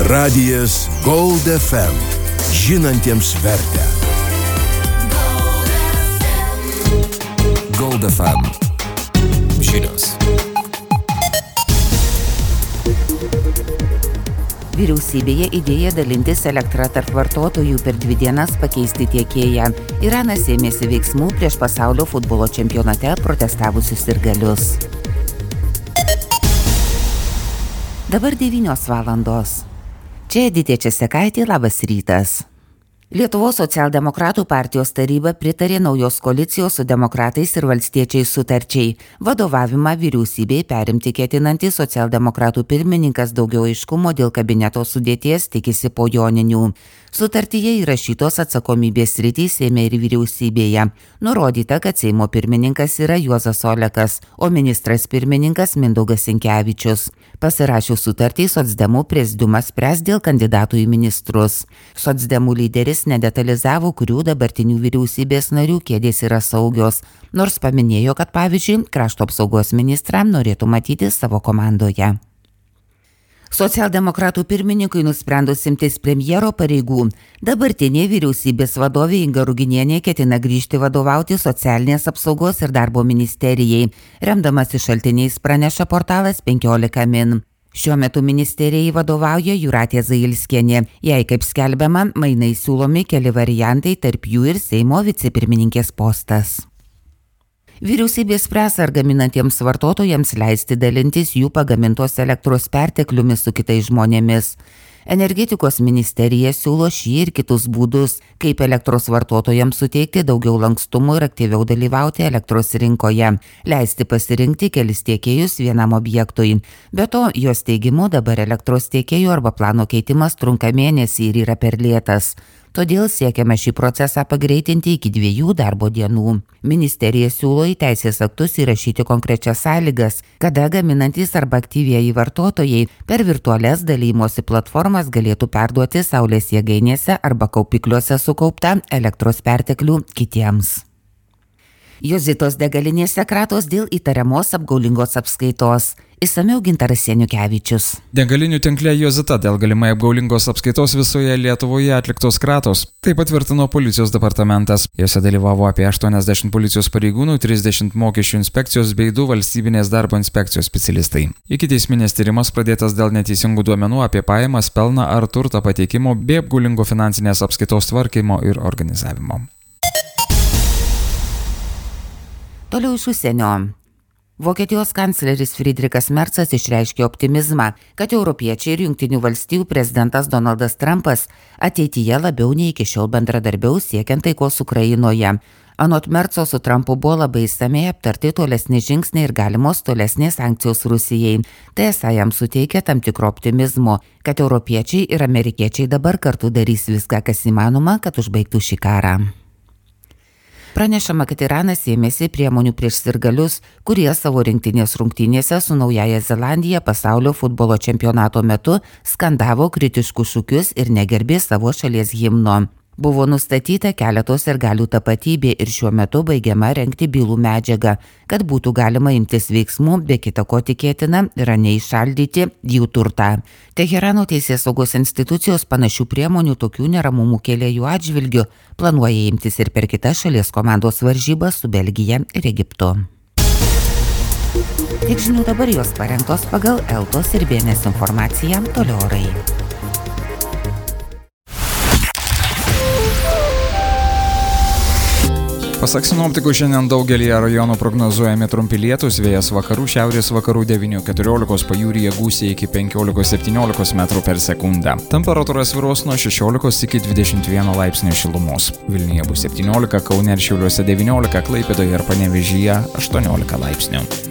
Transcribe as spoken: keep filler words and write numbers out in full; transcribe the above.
Radijas Gold F M. Žinantiems vertę. Gold F M. Žinios. Vyriausybėje idėja dalintis elektrą tarp vartotojų per dvi dienas pakeisti tiekėją. Iranas ėmėsi veiksmų prieš pasaulio futbolo čempionate protestavusius sirgalius. Dabar devynios valandos. Čia Editė Česekaitė, labas rytas. Lietuvos socialdemokratų partijos taryba pritarė naujos koalicijos su demokratais ir valstiečiais sutarčiai. Vadovavimą vyriausybei perimti ketinantys socialdemokratų pirmininkas daugiau aiškumo dėl kabineto sudėties tikisi po joninių. Sutartyje įrašytos atsakomybės sritys Seime ir vyriausybėje. Nurodyta, kad Seimo pirmininkas yra Juozas Olekas, o ministras pirmininkas Mindaugas Sinkevičius. Pasirašius sutartį, socdemų prezidiumas spręs dėl kandidatų į ministrus. Socdemų lyderis nedetalizavo, kurių dabartinių vyriausybės narių kėdės yra saugios, nors paminėjo, kad pavyzdžiui, krašto apsaugos ministrą norėtų matyti savo komandoje. Socialdemokratų pirmininkui nusprendus imtis premjero pareigų, dabartinė vyriausybės vadovė Inga Ruginienė ketina grįžti vadovauti socialinės apsaugos ir darbo ministerijai, remdamasi šaltiniais praneša portalas penkiolika min. Šiuo metu ministerijai vadovauja Jūratė Zailskienė. Jai, kaip skelbiama, mainai siūlomi keli variantai, tarp jų ir Seimo vicepirmininkės postas. Vyriausybė spręs, ar gaminantiems vartotojams leisti dalintis jų pagamintos elektros pertekliumi su kitais žmonėmis. Energetikos ministerija siūlo šį ir kitus būdus, kaip elektros vartotojams suteikti daugiau lankstumo ir aktyviau dalyvauti elektros rinkoje, leisti pasirinkti kelis tiekėjus vienam objektui. Be to, jos teigimu dabar elektros tiekėjų arba plano keitimas trunka mėnesį ir yra per lėtas. Todėl siekiame šį procesą pagreitinti iki dviejų darbo dienų. Ministerija siūlo į teisės aktus įrašyti konkrečias sąlygas, kada gaminantys arba aktyvieji vartotojai per virtualias dalymosi platformas galėtų perduoti saulės jėgainėse arba kaupikliuose sukauptą elektros perteklių kitiems. Jozitos degalinėse kratos dėl įtariamos apgaulingos apskaitos. Išsamiau Gintaras Seniukevičius. Degalinių tinkle Jozita dėl galimai apgaulingos apskaitos visoje Lietuvoje atliktos kratos. Tai patvirtino policijos departamentas. Jose dalyvavo apie aštuoniasdešimt policijos pareigūnų, trisdešimt mokesčių inspekcijos bei du valstybinės darbo inspekcijos specialistai. Ikiteisminis tyrimas pradėtas dėl neteisingų duomenų apie pajamas, pelną ar turtą pateikimo bei apgaulingo finansinės apskaitos tvarkymo ir organizavimo. Toliau iš užsienio. Vokietijos kancleris Friedrichas Merzas išreiškė optimizmą, kad europiečiai ir Jungtinių valstijų prezidentas Donaldas Trumpas ateityje labiau nei iki šiol bendradarbiaus siekiant taikos Ukrainoje. Anot Merzo su Trumpu buvo labai išsamiai aptarti tolesni žingsniai ir galimos tolesnės sankcijos Rusijai. Tai esą jam suteikia tam tikro optimizmo, kad europiečiai ir amerikiečiai dabar kartu darys viską, kas įmanoma, kad užbaigtų šį karą. Pranešama, kad Iranas ėmėsi priemonių prieš sirgalius, kurie savo rinktinės rungtynėse su Naująja Zelandija pasaulio futbolo čempionato metu skandavo kritiškus šūkius ir negerbė savo šalies himno. Buvo nustatyta keletos sirgalių tapatybė ir šiuo metu baigiama rengti bylų medžiagą, kad būtų galima imtis veiksmų, be kita ko tikėtina yra neįšaldyti jų turtą. Teherano teisėsaugos institucijos panašių priemonių tokių neramumų kėlėjų atžvilgių planuoja imtis ir per kitas šalies komandos varžybas su Belgija ir Egiptu. Tik žinių dabar jos parengtos pagal Eltos ir B N S informaciją, toliau orai. Pasak sinoptikų, šiandien daugelį rajonų prognozuojami trumpi lietūs, vėjas vakarų šiaurės vakarų devynių keturiolikos, pajūryje gūsiai iki penkiolikos septyniolikos metrų per sekundę. Temperatūra svyruos nuo šešiolikos iki dvidešimt vieno laipsnio šilumos. Vilniuje bus septyniolika, Kaune ir Šiauliuose devyniolika, Klaipėdoje ir Panevėžyje aštuoniolika laipsnių.